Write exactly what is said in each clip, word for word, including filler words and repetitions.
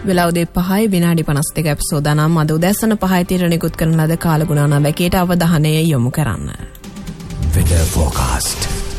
වෙලාවදී පහයි විනාඩි පනස් දෙක එපිසෝඩනම් අද උදැසන පහයි තීර නිකුත් කරන ලද කාලගුණාන වැකේට අවධානය යොමු කරන්න. Weather forecast.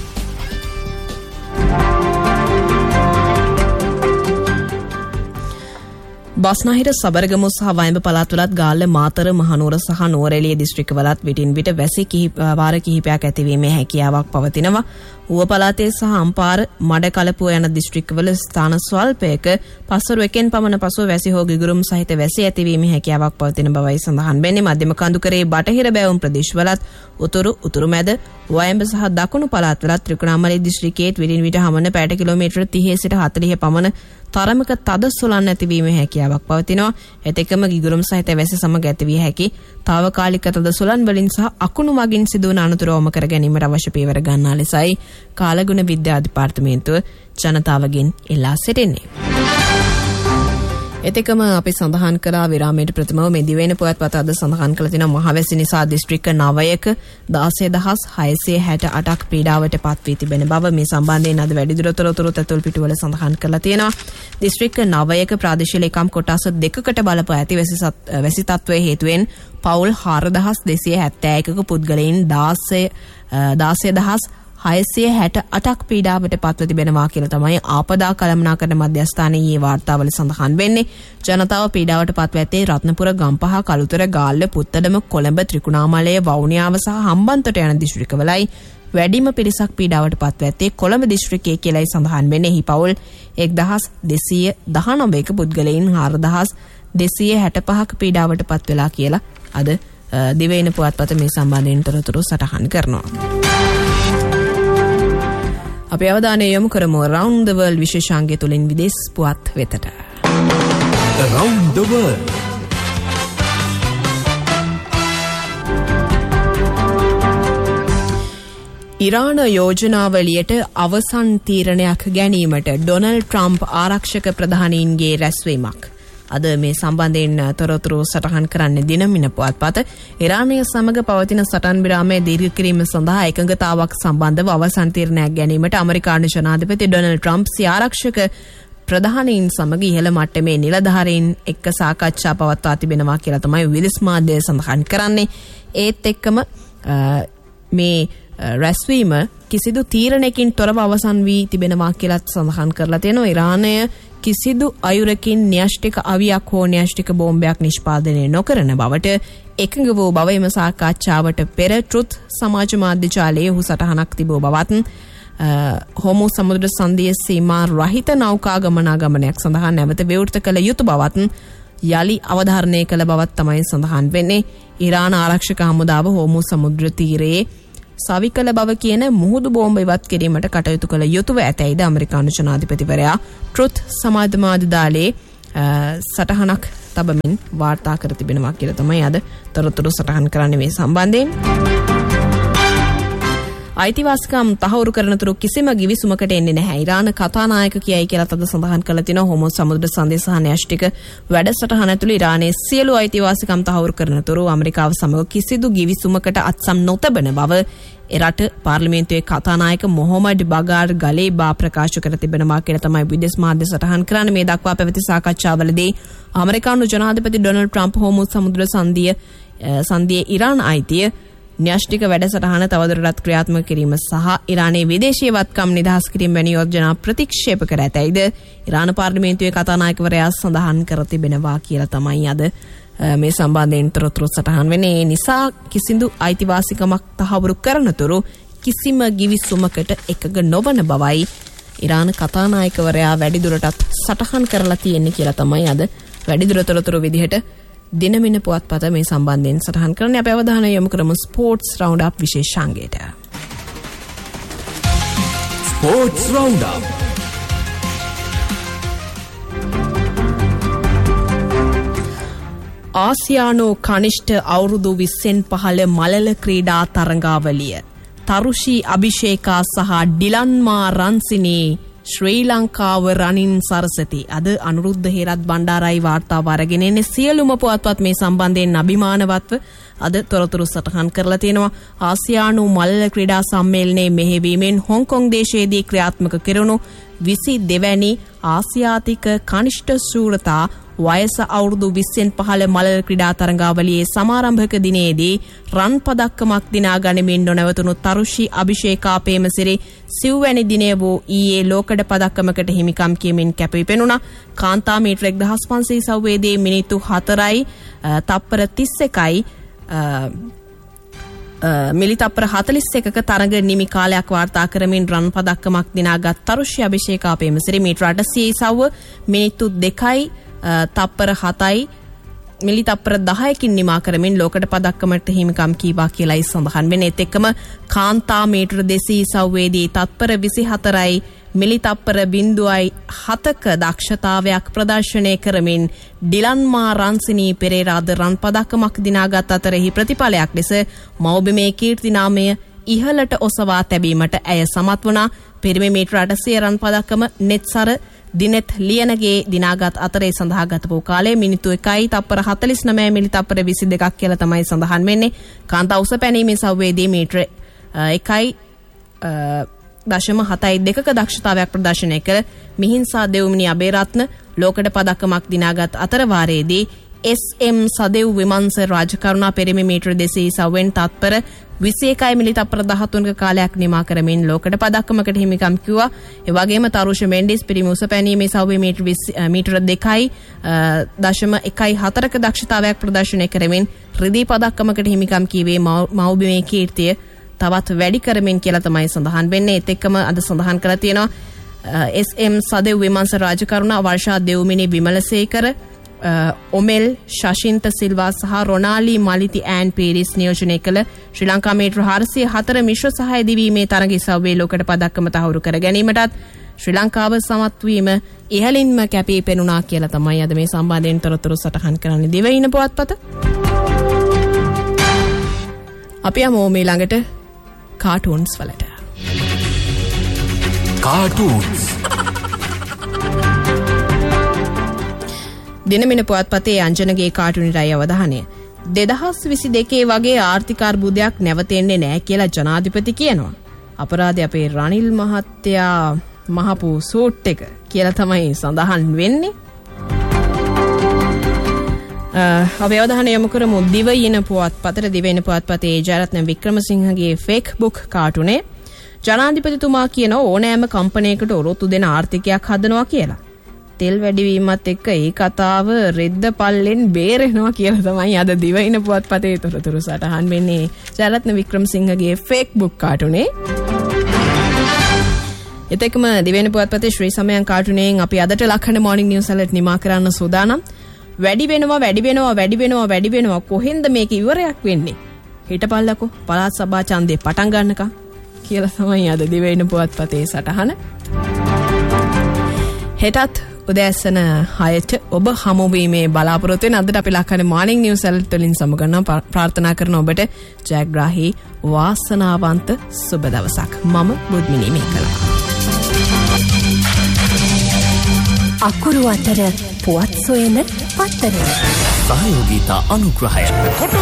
බස්නාහිර සබරගමු සහ වයඹ පළාත්වලත් ගාල්ල මාතර මහනුවර සහ නුවරඑළිය දිස්ත්‍රික්කවලත් විටින් විට වැසි කිහිප වාර කිහිපයක් ඇතිවීමේ හැකියාවක් පවතිනවා. ඌව පළාතේ සහ අම්පාර මඩකලපුව යන දිස්ත්‍රික්කවල ස්ථාන ස්වල්පයක පස්වරු එකෙන් පමණ පසුව වැසි හෝ ගිගුරුම් සහිත වැසි ඇතිවීමේ හැකියාවක් පවතින බවයි සඳහන් වෙන්නේ. මධ්‍යම කඳුකරේ බටහිර බැවුම් ප්‍රදේශවලත් උතුරු උතුරු මැද වයඹ සහ දකුණු පළාත්වලත් ත්‍රිකුණාමලී දිස්ත්‍රික්කයේ විටින් විට හමන පැයට කිලෝමීටර තිහේ සිට හතළිහ පමණ තරමක තද සුළං ඇතිවීමේ හැකියාවක් පවතිනවා. එතෙකම ගිගුරුම් සහිත වැසි සමග ඇතිවිය හැකි తాවකාලික තද සුළං වලින් සහ අකුණු මගින් සිදුවන අනතුරු අවම කර ගැනීමට අවශ්‍ය පියවර ගන්නා ලෙසයි කාලගුණ විද්‍යා දෙපාර්තමේන්තුව ජනතාවගෙන් ඉල්ලා සිටින්නේ. එතෙකම අපි සඳහන් කළා විරාමයට ප්‍රථමව මේ දිවයින පුවත්පත අද සඳහන් කළ තියෙන මහවැසි නිසා දිස්ත්‍රික්ක නවයක දාසය දහස් හයසිය හැට අටක් පීඩාවට පත් වී තිබෙන බව මේ සම්බන්ධයෙන් අද වැඩිදුර තොරතුරු තැතුල් පිටුවල සඳහන් කරලා තියෙනවා. දිස්ත්‍රික්ක නවයක ප්‍රාදේශීය ලේකම් කොටස් දෙකකට බලපා ඇති වැසි වැසි තත්ත්වයේ හේතුවෙන් පවුල් හාරදහස් දෙසිය හැත්තෑ එකක පුද්ගලයන් දාසය දහස් හයසිය හැට අටක් පීඩාවට පත්ව තිබෙනවා කියලා තමයි ආපදා කළමනාකරණ මධ්‍යස්ථානයේ වාර්තාවල සඳහන් වෙන්නේ. ජනතාව පීඩාවට පත්ව ඇත්තේ රත්නපුර, ගම්පහ, කළුතර, ගාල්ල, පුත්තඩම, කොළඹ, ත්‍රිකුණාමලය, වවුනියාව සහ හම්බන්තොට යන දිස්ත්‍රික්කවලයි. වැඩිම පිරිසක් පීඩාවට පත්ව ඇත්තේ කොළඹ දිස්ත්‍රික්කයේ කියලායි සඳහන් වෙන්නේ. එහි පවුල් එක්දහස් දෙසිය දහනවයක පුද්ගලයන් හාරදහස් දෙසිය හැට පහක පීඩාවට පත් වෙලා කියලා අද දිවයින පුවත්පත මේ සම්බන්ධයෙන් තොරතුරු සටහන් කරනවා. අපි අවධානය යොමු කරමු Around the World විශේෂාංගය තුලින් විදේශ පුවත් වෙතට. Around the World. ඉරාන යෝජනාවලියට අවසන් තීරණයක් ගැනීමට ඩොනල්ඩ් ට්‍රම්ප් ආරක්ෂක ප්‍රධානීන්ගේ රැස්වීමක්. අද මේ සම්බන්ධයෙන් තොරතුරු සටහන් කරන්න දිනමින පුවත්පත ඉරානය සමග පවතින සටන් විරාමය දීර්ඝ කිරීම සඳහා එකඟතාවක් සම්බන්ධව අවසන් තීරණයක් ගැනීමට අමරිකානු ජනාධිපති ඩොනල්ඩ් ට්‍රම්ප් සිය ආරක්ෂක ප්‍රධානීන් සමග ඉහළ මට්ටමේ නිලධාරීන් එක්ක සාකච්ඡා පවත්වා තිබෙනවා කියලා තමයි විදේශ මාධ්‍යය සඳහන් කරන්නේ. ඒත් එක්කම මේ රැස්වීම කිසිදු තීරණයකින් තොරව අවසන් වී තිබෙනවා කියලාත් සඳහන් කරලා තියෙනවා. ඉරානය කිසිදු අයුරකින් න්‍යෂ්ටික අවියක් හෝ න්‍යෂ්ටික බෝම්බයක් නිෂ්පාදනය නොකරන බවට එකඟ වූ බව එම සාකච්ඡාවට පෙර ට්‍රුත් සමාජ මාධ්‍ය ජාලයේ ඔහු සටහනක් තිබූ බවත් හෝමු සමුද්‍ර සංධියේ සීමා රහිත නෞකා ගමනාගමනයක් සඳහා නැවත විවෘත කළ යුතු බවත් යලි අවධාරණය කළ බවත් තමයි සඳහන් වෙන්නේ. ඉරාන ආරක්ෂක හමුදාව හෝමු සමුද්‍ර තීරයේ සවිකල බව කියන මුහුදු බෝම්බ ඉවත් කිරීමට කටයුතු කළ යුතුව ඇතැයිද අමරිකානු ජනාධිපතිවරයා ට්‍රුත් සමාජ මාධ්‍ය දාලේ සටහනක් තබමින් වාර්තා කර තිබෙනවා කියලා තමයි අද තොරතුරු සටහන් කරන්නේ මේ සම්බන්ධයෙන්. අයිතිවාසිකම් තහවුරු කරනතුරු කිසිම ගිවිසුමකට එන්නේ නැහැ. ඉරාන කතානායක කියයි කියලා තද සඳහන් කළ තිනවා. හෝමු සමුද්‍ර සංධිය සහ න්‍යෂ්ටික වැඩසටහන ඇතුළු ඉරානයේ සියලු අයිතිවාසිකම් තහවුරු කරනතුරු අමරිකාව සමග කිසිදු ගිවිසුමකට අත්සම් නොතබන බව එරට පාර්ලිමේන්තුවේ කතානායක මොහොමඩ් බගාර් ගලේබා ප්‍රකාශ කර තිබෙනවා කියලා තමයි විදේශ මාධ්‍ය සටහන් කරන්නේ. මේ දක්වා පැවති සාකච්ඡාවලදී අමරිකානු ජනාධිපති ඩොනල්ඩ් ට්‍රම්ප් හෝමු සමුද්‍ර සංධිය සංධියේ ඉරාන අයිතිය න්‍යෂ්ටික වැඩසටහන තවදුරටත් ක්‍රියාත්මක කිරීම සහ ඉරානයේ විදේශීය වත්කම් නිදහස් කිරීම වැනි යෝජනා ප්‍රතික්ෂේප කර ඇතැයිද ඉරාන පාර්ලිමේන්තුවේ කතානායකවරයා සඳහන් කර තිබෙනවා කියලා තමයි අද මේ සම්බන්ධයෙන් තොරතුරු සටහන් වෙන්නේ. ඒ නිසා කිසිදු අයිතිවාසිකමක් තහවුරු කරනතුරු කිසිම ගිවිසුමකට එකඟ නොවන බවයි ඉරාන කතානායකවරයා වැඩිදුරටත් සටහන් කරලා තියෙන්නේ කියලා තමයි අද වැඩිදුර තොරතුරු විදිහට දිනමින පුවත්පත මේ සම්බන්ධයෙන් සටහන් කරන්නේ. අපි අවධානය යොමු කරමු sports round up විශේෂාංගයට. Sports round up. ආසියානු කනිෂ්ඨ අවුරුදු විස්සෙන් පහළ මලල ක්‍රීඩා තරඟාවලිය තරුෂි අභිෂේකා සහ ඩිලන්මා රන්සිනී ශ්‍රී ලංකාව රනින් සරසති. අද අනුරුද්ධ හේරත් බණ්ඩාරයි වාර්තාව අරගෙන එන්නේ. සියලුම පුවත්පත් මේ සම්බන්ධයෙන් අභිමානවත්ව අද තොරතුරු සටහන් කරලා තියෙනවා. ආසියානු මල්ල ක්‍රීඩා සම්මේලනයේ මෙහෙවීමෙන් හොංකොං දේශයේදී ක්‍රියාත්මක කෙරුණු විසි දෙවැනි ආසියාතික කනිෂ්ඨ ශූරතා වයස අවුරුදු විස්සෙන් පහළ මලල ක්‍රීඩා තරඟාවලියේ සමාරම්භක දිනේදී රන් පදක්කමක් දිනා ගනිමින් නොනවතුණු තරුෂි අභිෂේකා පේමසිරි සිව්වැනි දිනය වූ ඊයේ ලෝකඩ පදක්කමකට හිමිකම් කියමින් කැපී පෙනුණා. කාන්තා මීටර එක්දහස් පන්සිය සව්වේදී මිනිත්තු හතරයි තප්පර තිස් එකයි මිලි තප්පර හතළිස් එකක තරඟ නිමි කාලයක් වාර්තා කරමින් රන් පදක්කමක් දිනාගත් තරුෂි අභිෂේකා පේමසිරි මීටර අටසිය සව්ව මිනිත්තු දෙකයි තප්පර හතයි මිලි තප්පර දහයකින් නිමා කරමින් ලෝකඩ පදක්කමට හිමිකම් කීවා කියලායි සඳහන් වෙන්නේ. ඒත් එක්කම කාන්තා මීටර දෙසිය සව්වේදී තත්පර විසිහතරයි මිලි තප්පර බිංදුවයි හතක දක්ෂතාවයක් ප්‍රදර්ශනය කරමින් ඩිලන්මා රන්සිනී පෙරේරාද රන් පදක්කමක් දිනාගත් අතරෙහි ප්‍රතිඵලයක් ලෙස මව්බිමේ කීර්ති නාමය ඉහළට ඔසවා තැබීමට ඇය සමත් වුණා. පිරිමි මීටර අටසිය රන් පදක්කම නෙත්සර දිනෙත් ලියනගේ දිනාගත් අතරේ සඳහාගත වූ කාලය මිනිත්තු එකයි තප්පර හතළිස් නවය මිලි තප්පර විසි දෙකක් කියලා තමයි සඳහන් වෙන්නේ. කාන්තා උස පැනීමේ සව්වේදී මීටර එකයි දශම හතයි දෙකක දක්ෂතාවයක් ප්‍රදර්ශනය කළ මිහින්සා දෙව්මිනි අබේරත්න ලෝකඩ පදක්කමක් දිනාගත් අතර වාරයේදී එස් එම් සදෙව් විමංශ රාජකරුණා පෙරමි මීටර දෙසිය සව්වෙන් තත්පර විසි එකයි මිලි තප්පර දහතුනක කාලයක් නිමා කරමින් ලෝකඩ පදක්කමකට හිමිකම් කිව්වා. ඒ වගේම තරුෂ මෙන්ඩිස් පිරිමි උස පැනීමේ සව්වේ මීටර මීටර දෙකයි දශම එකයි හතරක දක්ෂතාවයක් ප්‍රදර්ශනය කරමින් රිදී පදක්කමකට හිමිකම් කීවේ මව්බිමේ කීර්තිය තවත් වැඩි කරමින් කියලා තමයි සඳහන් වෙන්නේ. ඒත් එක්කම අද සඳහන් කරලා තියෙනවා එස් එම් සදෙව් විමංශ රාජකරුණා වර්ෂා දෙව්මිනි විමලසේකර ඔමෙල් ශෂින්ත සිල්වා සහ රොනාලි මලිති ඈන් පීරිස් නියෝජනය කළ ශ්‍රී ලංකා මීටර හාරසිය හතර මිශ්‍ර සහය දිවීමේ තරග ඉසව්වේ ලෝකඩ පදක්කම තහවුරු කර ගැනීමටත් ශ්‍රී ලංකාව සමත් වීම ඉහළින්ම කැපී පෙනුණා කියලා තමයි අද මේ සම්බන්ධයෙන් තොරතුරු සටහන් කරන්නේ දිවයින පුවත්පත. අපි යමු ඊළඟට කාටූන්ස් වලට. කාටූන්ස් දිනමින පුවත්පතේ අංජනගේ කාටුනිරයි අවධානය. දෙදහස් විසි දෙකේ වගේ ආර්ථික අර්බුදයක් නැවතෙන්නේ නැහැ කියලා ජනාධිපති කියනවා. අපරාධය අපේ රනිල් මහත්තයා මහපු සූට් එක කියලා තමයි සඳහන් වෙන්නේ. අපි අවධානය යොමු කරමු දිවයින පුවත්පතට. දිවයින පුවත්පතේ ජයරත්න වික්‍රමසිංහගේ ෆේක්බුක් කාටුනේ ජනාධිපතිතුමා කියන ඕනෑම කම්පනයකට ඔරොත්තු දෙන ආර්ථිකයක් හදනවා කියලා. තෙල් වැඩිවීමත් එක්ක ඒ කතාව රෙද්ද පල්ලෙන් බේරෙනවා කියලා තමයි අද දිවයින පුවත්පතේ තොරතුරු සටහන් වෙන්නේ ජයරත්න වික්‍රමසිංහගේ ෆේක්බුක් කාටුනේ. එතෙක්ම දිවයින පුවත්පතේ ශ්‍රී සමයන් කාටුනෙන් අපි අදට ලක්හඬ මොර්නිං නිවුස් අලර්ට් නිමා කරන්න සූදානම්. වැඩි වෙනවා වැඩි වෙනවා වැඩි වෙනවා වැඩි වෙනවා කොහෙන්ද මේක ඉවරයක් වෙන්නේ? හිටපල්ලකෝ පළාත් සභා ඡන්දේ පටන් ගන්නකම් කියලා තමයි අද දිවයින පුවත්පතේ සටහන. හෙටත් උදෑසන හයට ඔබ හමුවීමේ බලාපොරොත්තු වෙන අදට අපි ලක්හඬ මොර්නිං නිවුස් අලර්ට් වලින් සමුගන්න ප්‍රාර්ථනා කරන ඔබට ජයග්‍රාහී වාසනාවන්ත සුබ දවසක්. මම බුද්ධිනී මේකලා. අකුරු අතර පුවත් සොයන පත්තර සහයෝගීතා අනුග්‍රහය